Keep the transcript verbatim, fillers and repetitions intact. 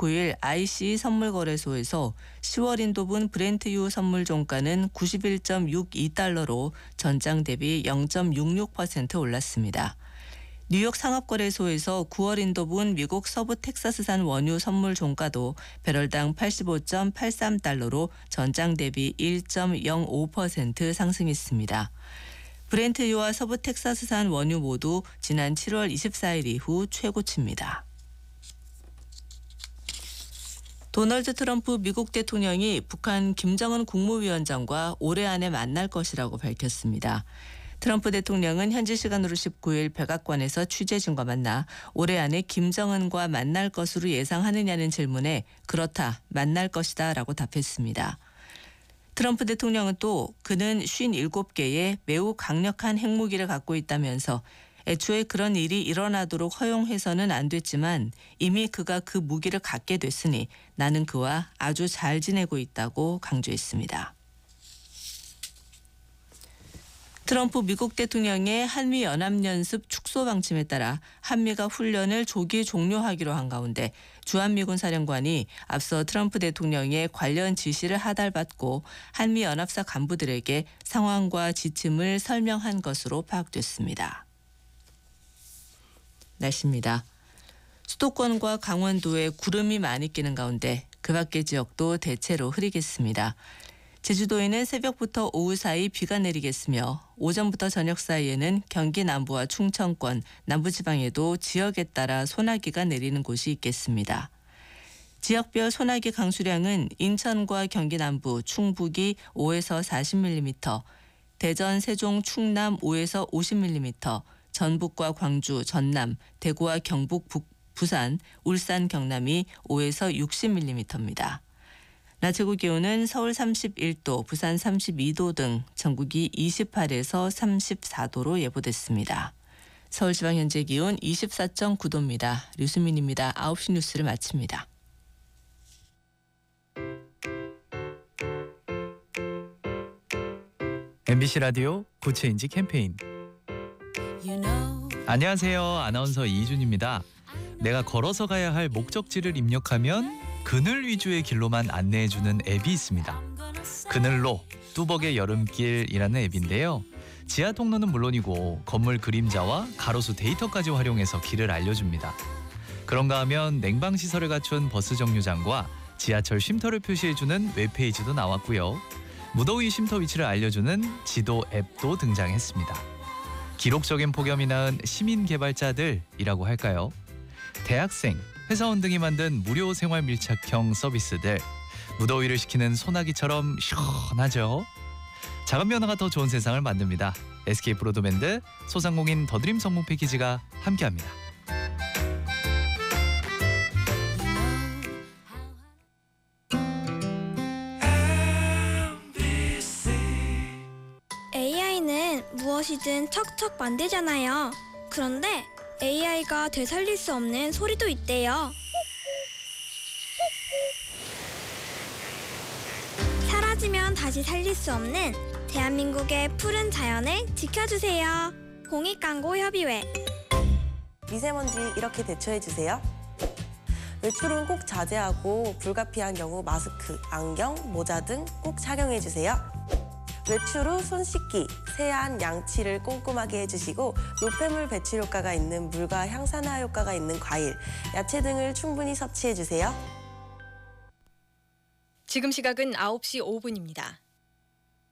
십구 일 아이씨이 선물거래소에서 시월 인도분 브렌트유 선물 종가는 구십일 점 육이 달러로 전장 대비 영 점 육육 퍼센트 올랐습니다. 뉴욕 상업거래소에서 구월 인도분 미국 서부 텍사스산 원유 선물 종가도 배럴당 팔십오 점 팔삼 달러로 전장 대비 일 점 영오 퍼센트 상승했습니다. 브렌트유와 서부 텍사스산 원유 모두 지난 칠월 이십사일 이후 최고치입니다. 도널드 트럼프 미국 대통령이 북한 김정은 국무위원장과 올해 안에 만날 것이라고 밝혔습니다. 트럼프 대통령은 현지 시간으로 십구 일 백악관에서 취재진과 만나 올해 안에 김정은과 만날 것으로 예상하느냐는 질문에 그렇다, 만날 것이다 라고 답했습니다. 트럼프 대통령은 또 그는 오십칠 개의 매우 강력한 핵무기를 갖고 있다면서 애초에 그런 일이 일어나도록 허용해서는 안 됐지만 이미 그가 그 무기를 갖게 됐으니 나는 그와 아주 잘 지내고 있다고 강조했습니다. 트럼프 미국 대통령의 한미연합연습 축소 방침에 따라 한미가 훈련을 조기 종료하기로 한 가운데 주한미군 사령관이 앞서 트럼프 대통령의 관련 지시를 하달받고 한미연합사 간부들에게 상황과 지침을 설명한 것으로 파악됐습니다. 날씨입니다. 수도권과 강원도에 구름이 많이 끼는 가운데 그 밖의 지역도 대체로 흐리겠습니다. 제주도에는 새벽부터 오후 사이 비가 내리겠으며 오전부터 저녁 사이에는 경기 남부와 충청권, 남부지방에도 지역에 따라 소나기가 내리는 곳이 있겠습니다. 지역별 소나기 강수량은 인천과 경기 남부, 충북이 오에서 사십 밀리미터, 대전, 세종, 충남 오에서 오십 밀리미터, 전북과 광주, 전남, 대구와 경북, 북, 부산, 울산, 경남이 오에서 육십 밀리미터입니다. 낮 최고 기온은 서울 삼십일 도, 부산 삼십이 도 등 전국이 이십팔에서 삼십사 도로 예보됐습니다. 서울지방 현재 기온 이십사 점 구 도입니다. 류수민입니다. 아홉 시 뉴스를 마칩니다. 엠비씨 라디오 구체인지 캠페인. 안녕하세요. 아나운서 이준입니다. 내가 걸어서 가야 할 목적지를 입력하면 그늘 위주의 길로만 안내해주는 앱이 있습니다. 그늘로 뚜벅의 여름길이라는 앱인데요. 지하 통로는 물론이고 건물 그림자와 가로수 데이터까지 활용해서 길을 알려줍니다. 그런가 하면 냉방시설을 갖춘 버스 정류장과 지하철 쉼터를 표시해주는 웹페이지도 나왔고요. 무더위 쉼터 위치를 알려주는 지도 앱도 등장했습니다. 기록적인 폭염이 낳은 시민 개발자들이라고 할까요? 대학생, 회사원 등이 만든 무료 생활 밀착형 서비스들, 무더위를 식히는 소나기처럼 시원하죠? 작은 변화가 더 좋은 세상을 만듭니다. 에스케이 브로드밴드, 소상공인 더드림 성공 패키지가 함께합니다. 에이아이는 무엇이든 척척 만들잖아요. 그런데 에이아이가 되살릴 수 없는 소리도 있대요. 사라지면 다시 살릴 수 없는 대한민국의 푸른 자연을 지켜주세요. 공익광고협의회. 미세먼지 이렇게 대처해주세요. 외출은 꼭 자제하고 불가피한 경우 마스크, 안경, 모자 등 꼭 착용해주세요. 외출 후 손 씻기, 세안, 양치를 꼼꼼하게 해주시고 노폐물 배출 효과가 있는 물과 향산화 효과가 있는 과일, 야채 등을 충분히 섭취해주세요. 지금 시각은 아홉 시 오 분입니다.